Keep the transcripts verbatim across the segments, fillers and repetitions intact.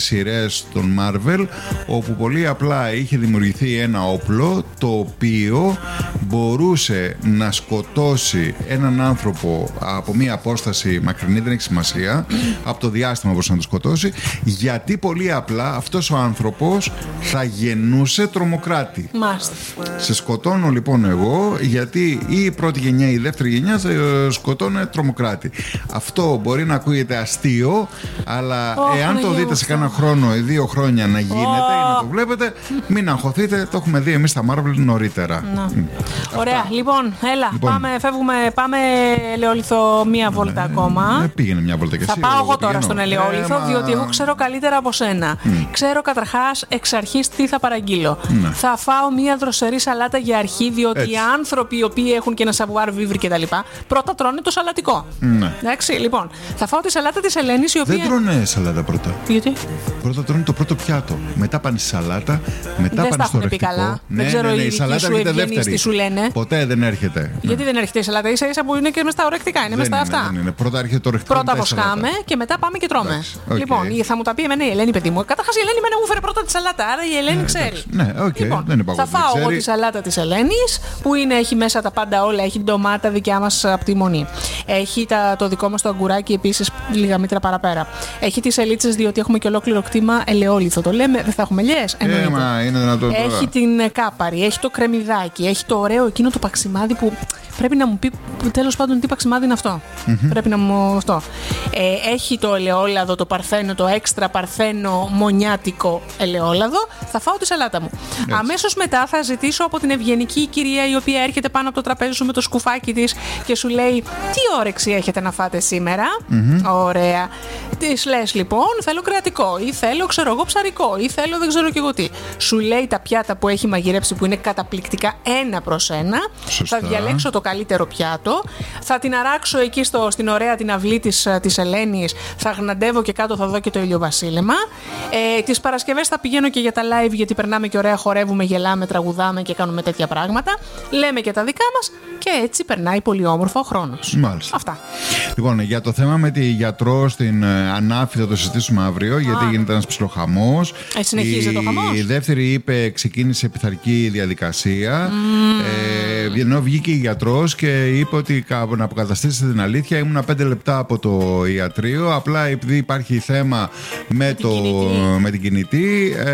σειρές των Marvel, όπου πολύ απλά είχε δημιουργηθεί ένα όπλο το οποίο μπορούσε να σκοτώσει έναν άνθρωπο από μία απόσταση μακρινή, δεν έχει σημασία, από το διάστημα μπορούσε να το σκοτώσει, γιατί πολύ απλά αυτός ο άνθρωπος θα γεννούσε τρομοκράτη. Μάλιστα. Σε σκοτώνω λοιπόν εγώ, γιατί ή η πρώτη γενιά ή η δεύτερη γενιά θα σκοτώνε τρομοκράτη. Αυτό μπορεί να ακούγεται αστείο, αλλά oh, εάν το δείτε σε κάνα χρόνο ή δύο χρόνια να γίνεται oh. ή να το βλέπετε, μην αγχωθείτε, το έχουμε δει εμείς στα Marvel νωρίτερα. Mm. Ωραία, λοιπόν, έλα, λοιπόν. Πάμε, φεύγουμε, πάμε ελαιόλιθο μία βόλτα ναι, ακόμα. Ναι, πήγαινε μια βόλτα και θα εσύ. πάω εγώ τώρα πηγαίνω. στον ελαιόλιθο, ε, διότι μα... εγώ ξέρω καλύτερα από σένα. Mm. Ξέρω καταρχάς εξ αρχής τι θα παραγγείλω. Mm. Θα φάω μία δροσερή σαλάτα για αρχή, διότι έτσι. Οι άνθρωποι οι οποίοι έχουν και ένα σαβουάρ βίβρι κτλ. Πρώτα τρώνε το σαλατικό. Ναι. Εντάξει, λοιπόν, θα φάω τη σαλάτα της Ελένης, η οποία. Δεν τρώνε σαλάτα πρώτα. Γιατί? Πρώτα τρώνε το πρώτο πιάτο. Μετά πάνε στη σαλάτα, μετά δεν πάνε στο ρευτικό. Ναι, δεν ξέρω ναι, ναι, οι η σαλάτα έρχεται δεύτερη. Τι σου λένε. Ποτέ δεν έρχεται. Γιατί ναι. δεν έρχεται η σαλάτα, ίσα ίσα που είναι και μες στα ορεκτικά. Είναι μες στα αυτά. Ναι, ναι, ναι. Πρώτα έρχεται το ορεκτικό. Πρώτα βοσκάμε και μετά πάμε και τρώμε. Okay. Λοιπόν, θα μου τα πει εμένα η Ελένη, παιδί μου. Καταρχάς η Ελένη εμένα μου φέρε πρώτα τη σαλάτα, άρα η Ελένη ξέρει. Ναι, okay. λοιπόν, δεν θα φάω εγώ τη σαλάτα της Ελένης, που είναι, έχει μέσα τα πάντα όλα. Έχει την ντομάτα δικιά μας από τη Μονή. Έχει τα, το δικό μας το αγκουράκι επίσης, λίγα μήτρα παραπέρα. Έχει τις ελίτσες, διότι έχουμε και ολόκληρο κτήμα ελαιόλιθο. Το λέμε, δεν θα έχουμε ελιές. Ε, μα, είναι δυνατόν. Έχει την κάπαρη, έχει το κρεμμυδάκι, έχει το ωραίο εκείνο το παξιμάδι που πρέπει να μου πει τέλος πάντων τι παξιμάδι είναι αυτό. Mm-hmm. Πρέπει να μου αυτό. Ε, έχει το ελαιόλαδο, το παρθένο, το έξτρα παρθένο μονιάτικο ελαιόλαδο. Θα φάω τη σαλάτα μου. Έτσι. Αμέσως μετά θα ζητήσω από την ευγενική κυρία, η οποία έρχεται πάνω από το τραπέζι σου με το σκουφάκι της και σου λέει τι όρεξη έχετε να φάτε σήμερα. Mm-hmm. Ωραία. Της λες λοιπόν θέλω κρεατικό ή θέλω ξέρω εγώ ψαρικό ή θέλω δεν ξέρω και εγώ τι. Σου λέει τα πιάτα που έχει μαγειρέψει που είναι καταπληκτικά ένα προς ένα. Σωστά. Θα διαλέξω το καλύτερο πιάτο. Θα την αράξω εκεί στο, στην ωραία την αυλή της, της Ελένης. Θα γναντεύω και κάτω θα δω και το ηλιοβασίλεμα. Ε, τις Παρασκευές θα πηγαίνω και για τα live, γιατί περνάμε και ωραία, χορεύουμε, γελάμε, τραγουδάμε και κάνουμε τέτοια πράγματα. Λέμε και τα δικά μας και έτσι περνάει πολύ όμορφα ο χρόνος. Μάλιστα. Αυτά. Λοιπόν, για το θέμα με τη γιατρό στην Ανάφη θα το συζητήσουμε αύριο, γιατί γίνεται ένας ψιλοχαμός. Ε, συνεχίζει η, το χαμός. Η δεύτερη είπε ξεκίνησε πειθαρχική διαδικασία. Mm. Ε, ενώ βγήκε η γιατρός και είπε ότι να αποκαταστήσει την αλήθεια, ήμουνα πέντε λεπτά από το ιατρείο. Απλά επειδή υπάρχει θέμα με, με, το, την, με την κινητή, ε,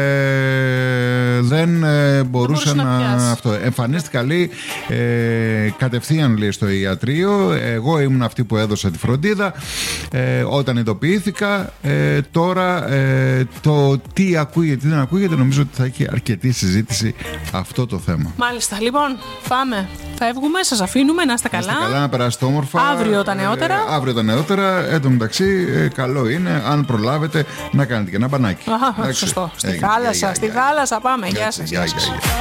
δεν ε, μπορούσα να. να αυτό. Εμφανίστηκα λέει ε, κατευθείαν λέει, στο ιατρείο. Εγώ ήμουν αυτή που έδωσα τη φροντίδα. Ε, όταν ειδοποιήθηκα, ε, τώρα ε, το τι ακούγεται, τι δεν ακούγεται, νομίζω ότι θα έχει αρκετή συζήτηση αυτό το θέμα. Μάλιστα. Λοιπόν, πάμε. Φεύγουμε, σας αφήνουμε, να είστε καλά. Να είστε καλά, να περάσετε όμορφα. Αύριο τα νεότερα. Ε, αύριο τα νεότερα. Εν τω μεταξύ, ε, καλό είναι, αν προλάβετε, να κάνετε και ένα μπανάκι. Αχα, σωστό. Στη θάλασσα, στη θάλασσα πάμε. Γεια σας.